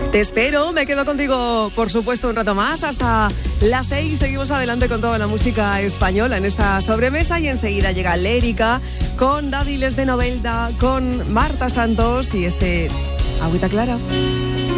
Te espero, me quedo contigo, por supuesto, un rato más. Hasta las 6 seguimos adelante con toda la música española en esta sobremesa y enseguida llega Lérica con Dádiles de Novelda, con Marta Santos y Agüita Clara.